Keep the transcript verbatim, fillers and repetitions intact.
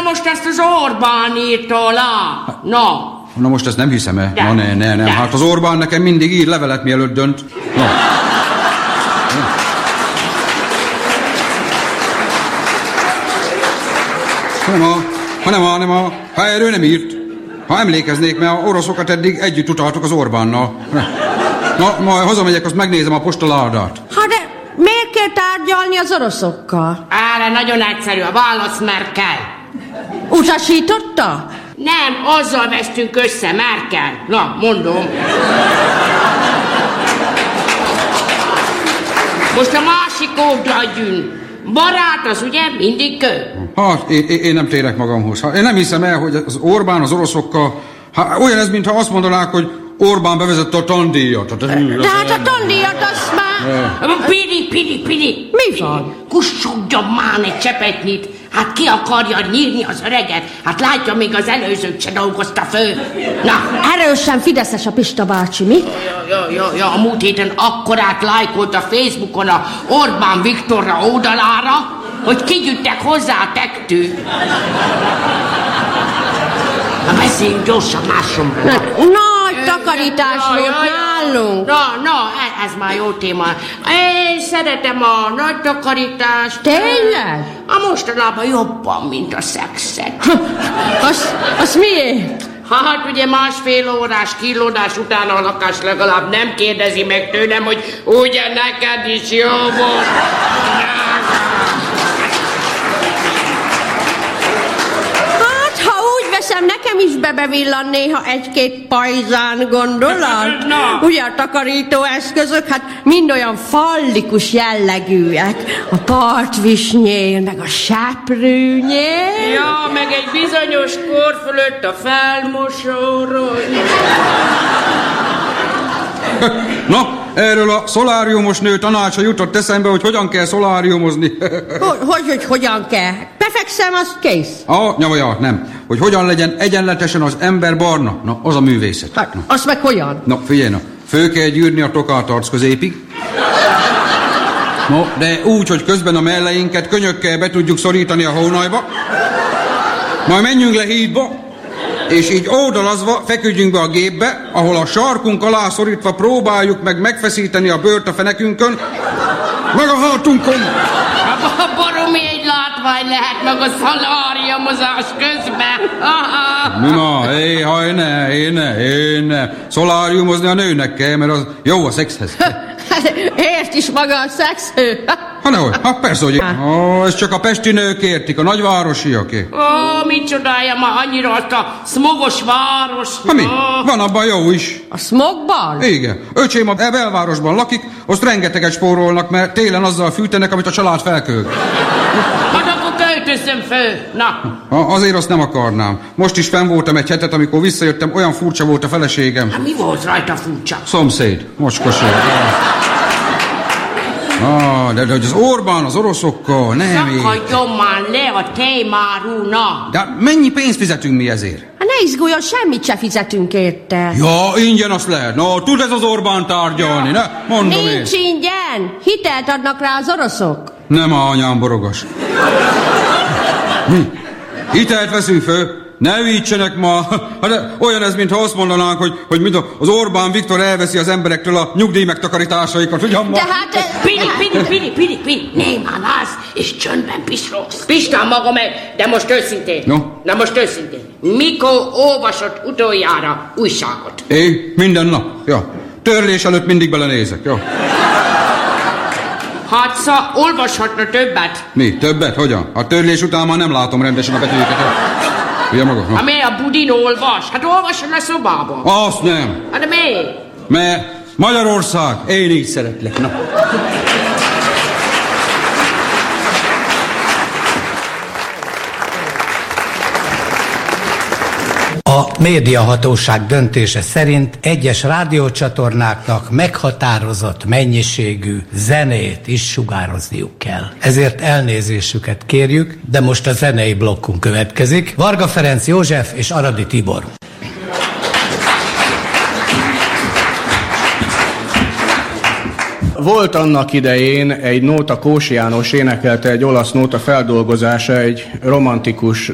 most ezt az Orbán írta alá. Na. Na most ezt nem hiszem-e? Na ne, ne, nem. Hát az Orbán nekem mindig ír levelet, mielőtt dönt. Na. Nem a, ha nem a, nem a, ha erről nem írt. Ha emlékeznék, mert a oroszokat eddig együtt utaltuk az Orbánnal. Na, majd hazamegyek, azt megnézem a postaládát. Ha de miért kell tárgyalni az oroszokkal? Erre nagyon egyszerű, a válasz Merkel. Utasította? Nem, azzal vesztünk össze, Merkel. Na, mondom. Most a másik oldal gyűn. Barát az ugye mindig kő. Hát, én, én nem térek magamhoz. Én nem hiszem el, hogy az Orbán az oroszokkal... Hát, olyan ez, mintha azt mondanák, hogy Orbán bevezette a tandíjat. De hát a tandíjat azt már... Pidi, pidi, pidi. Mi van? Kussogjon már egy csepetnyit. Hát ki akarja nyírni az öreget? Hát látja, még az előzőt se dolgozta föl. Na. Erősen fideszes a Pista bácsi, mi? Ja, ja, ja, ja, a múlt héten akkorát lájkolt a Facebookon a Orbán Viktorra oldalára, hogy kigyűjtek hozzá a tektő. Na, beszéljünk gyorsan másomról. Nagy takarítás volt nálunk. Na, na, ez már jó téma. Én szeretem a nagy takarítást. Tényleg? A mostanában jobban, mint a szexet. Az, az miért? Hát ugye másfél órás kilódás után a lakás legalább nem kérdezi meg tőlem, hogy ugye neked is jó volt. Hát, ha úgy veszem, nekem is bebevillan néha egy-két pajzán, gondolat? Na. Ugye a takarító eszközök, hát mind olyan fallikus jellegűek. A partvisnyél, meg a seprűnyél. Ja, meg egy bizonyos kor fölött a felmosóról. Na, erről a szoláriumos nő tanácsa jutott eszembe, hogy hogyan kell szoláriumozni. Hogy, hogy, hogy hogyan kell? Befekszem, az kész. Ah, nyavaja, nem. Hogy hogyan legyen egyenletesen az ember barna. Na, az a művészet. Hát, Na. azt meg hogyan? Na, figyelj, na. Fő kell gyűrni a tokát arc középig. No, de úgy, hogy közben a melleinket könyökkel be tudjuk szorítani a hónajba. Majd menjünk le hídba, és így oldalazva feküdjünk be a gépbe, ahol a sarkunk alá szorítva próbáljuk meg megfeszíteni a bőrt a fenekünkön, meg a hátunkon. Baromi egy látvány lehet meg a szoláriumozás közben. Mi ma? Hé, haj, ne, én ne, én ne. Szoláriumozni a nőnek kell, mert az jó a szexhez. Ért is maga a szexő. Ha nehogy, hát persze, hogy... Ó, ez csak a pesti nők értik, a nagyvárosiaké. Ó, mit csodálja ma annyira azt a szmogos város. Ha mi? Van abban jó is. A smogban? Igen. Öcsém a belvárosban lakik, azt rengeteget spórolnak, mert télen azzal fűtenek, amit a család felkölt. Hát akkor költözzön föl. Na. Ha, azért azt nem akarnám. Most is fenn voltam egy hetet, amikor visszajöttem, olyan furcsa volt a feleségem. Hát mi volt rajta furcsa? Szomszéd, mocskos. Ah, de, de hogy az Orbán az oroszokkal, nem így. Szakadjon már le a témáról, na. De mennyi pénzt fizetünk mi ezért? Hát ne izguljon, semmit se fizetünk érte. Ja, ingyen azt lehet. Na, tud ez az Orbán tárgyalni, ne? Mondom én. Nincs ingyen. Hitelt adnak rá az oroszok. Nem a anyám borogas. Mi? Hitelt veszünk föl? Ne vicsenek ma. Hát olyan ez, mintha azt mondanánk, hogy, hogy mint az Orbán Viktor elveszi az emberektől a nyugdíj megtakarításaikat. Ugyan ma? De hát... Pidi, pidi, pidi, pidi, pidi. Némán állsz, és csöndben pislogsz. Pistán maga meg, de most őszintén. No? Na most őszintén. Mikor olvasott utoljára újságot? Én? Minden nap. Ja. Törlés előtt mindig belenézek. Ja. Hát szá, olvashatna többet. Mi? Többet? Hogyan? A törlés után már nem látom rendesen a betűjüket. Ugye maga? Ha mi a budin olvas? Hát olvasson a szobában. Azt nem. Hát de miért? Mert Magyarország, én így szeretlek. Na. A médiahatóság döntése szerint egyes rádiócsatornáknak meghatározott mennyiségű zenét is sugározniuk kell. Ezért elnézésüket kérjük, de most a zenei blokkunk következik. Varga Ferenc József és Aradi Tibor. Volt annak idején egy nóta, Kósi János énekelte egy olasz nóta feldolgozása egy romantikus